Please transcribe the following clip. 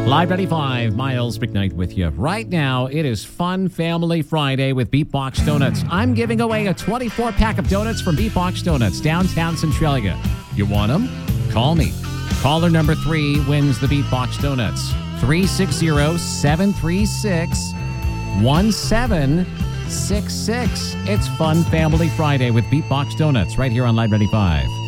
Live 95, Miles McKnight with you. Right now, it is Fun Family Friday with Beatbox Donuts. I'm giving away a 24-pack of donuts from Beatbox Donuts, downtown Centralia. You want them? Call me. Caller number 3 wins the Beatbox Donuts. 360-736-1766. It's Fun Family Friday with Beatbox Donuts right here on Live 95.